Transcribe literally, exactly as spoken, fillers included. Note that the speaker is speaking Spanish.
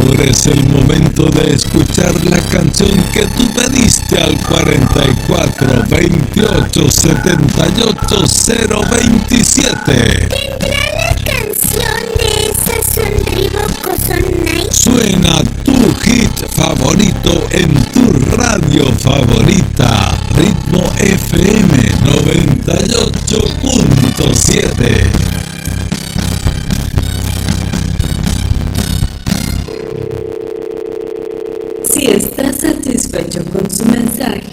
Ahora es el momento de escuchar la canción que tú pediste al cuarenta y cuatro, veintiocho, setenta y ocho, cero veintisiete. ¿Tendrá la canción de esa Sonribo Sonai? Suena tu hit favorito en tu radio favorita. Ritmo F M noventa y ocho punto siete. Si está satisfecho con su mensaje,